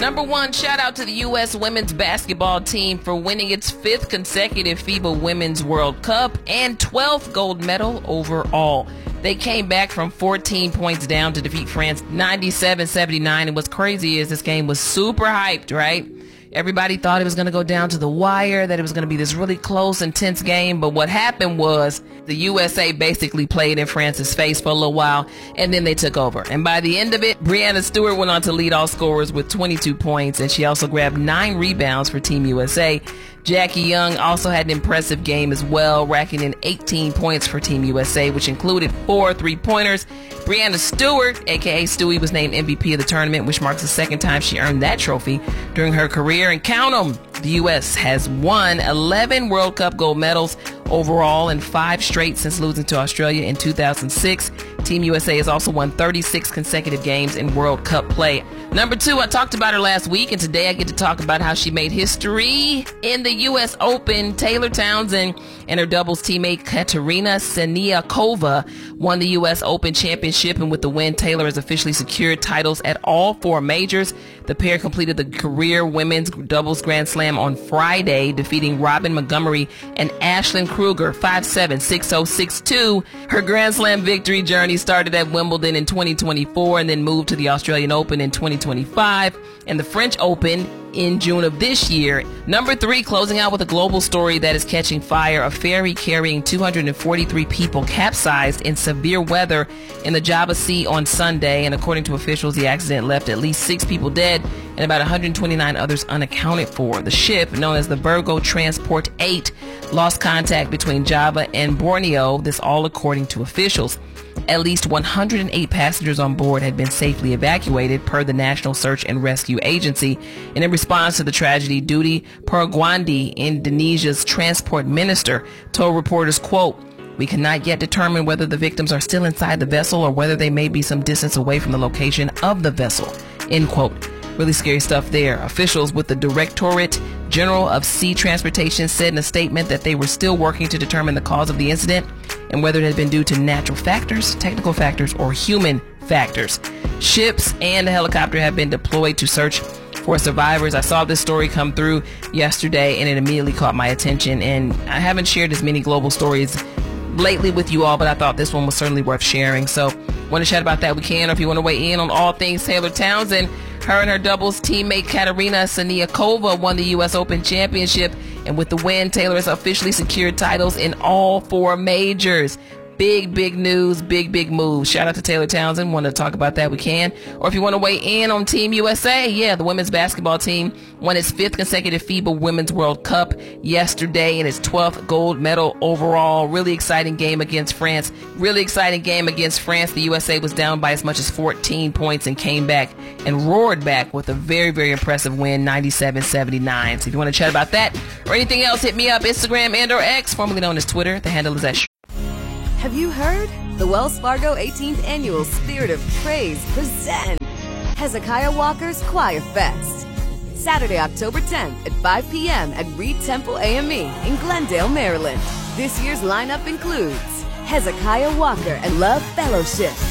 Number one, shout out to the U.S. women's basketball team for winning its 5th consecutive FIBA Women's World Cup and 12th gold medal overall. They came back from 14 points down to defeat France 97-79. And what's crazy is this game was super hyped, right? Everybody thought it was going to go down to the wire, that it was going to be this really close, intense game. But what happened was the USA basically played in France's face for a little while, and then they took over. And by the end of it, Breanna Stewart went on to lead all scorers with 22 points, and she also grabbed 9 rebounds for Team USA. Jackie Young also had an impressive game as well, racking in 18 points for Team USA, which included 4 3-pointers. Breanna Stewart, a.k.a. Stewie, was named MVP of the tournament, which marks the 2nd time she earned that trophy during her career. And count them, the U.S. has won 11 World Cup gold medals overall and 5 straight since losing to Australia in 2006. Team USA has also won 36 consecutive games in World Cup play. Number 2, I talked about her last week, and today I get to talk about how she made history in the U.S. Open. Taylor Townsend and her doubles teammate Katerina Siniakova won the U.S. Open Championship, and with the win, Taylor has officially secured titles at all 4 majors. The pair completed the career women's doubles Grand Slam on Friday, defeating Robin Montgomery and Ashlyn Kruger 5-7, 6-0, 6-2. Her Grand Slam victory journey started at Wimbledon in 2024 and then moved to the Australian Open in 2025 and the French Open in June of this year. Number 3, closing out with a global story that is catching fire. A ferry carrying 243 people capsized in severe weather in the Java Sea on Sunday, and according to officials, the accident left at least 6 people dead and about 129 others unaccounted for. The ship, known as the Virgo Transport 8, lost contact between Java and Borneo, this all according to officials. At least 108 passengers on board had been safely evacuated per the National Search and Rescue Agency. And in response to the tragedy, Duty Purwandi, Indonesia's transport minister, told reporters, quote, "We cannot yet determine whether the victims are still inside the vessel or whether they may be some distance away from the location of the vessel," end quote. Really scary stuff there. Officials with the Directorate General of Sea Transportation said in a statement that they were still working to determine the cause of the incident and whether it had been due to natural factors, technical factors, or human factors. Ships and a helicopter have been deployed to search for survivors. I saw this story come through yesterday and it immediately caught my attention, and I haven't shared as many global stories lately with you all, but I thought this one was certainly worth sharing. So want to chat about that, we can. Or if you want to weigh in on all things Taylor Townsend, her and her doubles teammate Katerina Siniakova won the U.S. Open Championship, and with the win, Taylor has officially secured titles in all 4 majors. Big news, big moves. Shout out to Taylor Townsend. Want to talk about that, we can. Or if you want to weigh in on Team USA, yeah, the women's basketball team won its 5th consecutive FIBA Women's World Cup yesterday and its 12th gold medal overall. Really exciting game against France. The USA was down by as much as 14 points and came back and roared back with a very impressive win, 97-79. So if you want to chat about that or anything else, hit me up, Instagram and or X, formerly known as Twitter. The handle is at Have you heard? The Wells Fargo 18th Annual Spirit of Praise presents Hezekiah Walker's Choir Fest. Saturday, October 10th at 5 p.m. at Reed Temple AME in Glendale, Maryland. This year's lineup includes Hezekiah Walker and Love Fellowship,